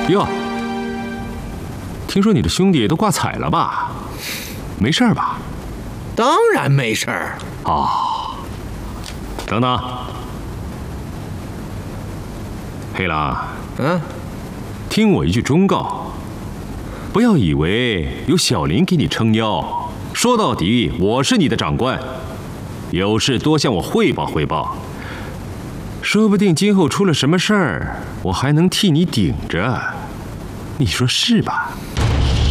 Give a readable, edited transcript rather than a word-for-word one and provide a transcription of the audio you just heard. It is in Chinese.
哟，听说你的兄弟都挂彩了吧？没事吧？ 当然没事儿。 哦，等等，黑狼，听我一句忠告，不要以为有小林给你撑腰，说到底我是你的长官，有事多向我汇报汇报。说不定今后出了什么事儿，我还能替你顶着，你说是吧？